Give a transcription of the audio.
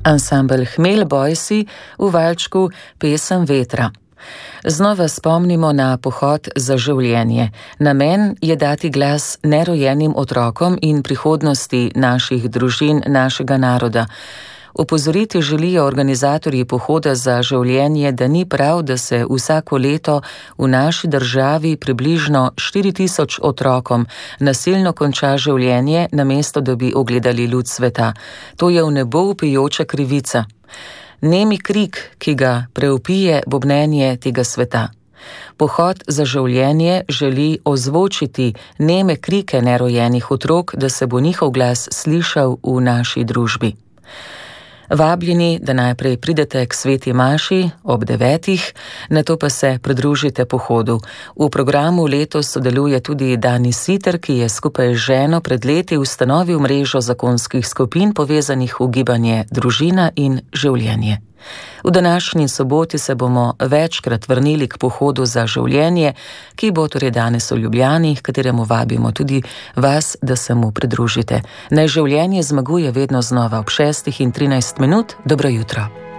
Ansambel Hmelj Boysi v valčku Pesem vetra. Znova spomnimo na pohod za življenje. Namen je dati glas nerojenim otrokom in prihodnosti naših družin, našega naroda. Opozoriti želijo organizatorji pohoda za življenje, da ni prav, da se vsako leto v naši državi približno 4000 otrokom nasilno konča življenje, namesto da bi ogledali luč sveta. To je v nebo vpijoča krivica. Nemi krik, ki ga preupije bobnenje tega sveta. Pohod za življenje želi ozvočiti neme krike nerojenih otrok, da se bo njihov glas slišal v naši družbi. Vabljeni, da najprej pridete k sveti maši ob 9, nato pa se pridružite pohodu. V programu letos sodeluje tudi Dani Siter, ki je skupaj z ženo pred leti ustanovil mrežo zakonskih skupin povezanih v gibanje Družina in življenje. V današnji soboti se bomo večkrat vrnili k pohodu za življenje, ki bo torej danes v Ljubljani, kateremu vabimo tudi vas, da se mu pridružite. Naj življenje zmaguje vedno znova ob 6:13. Dobro jutro.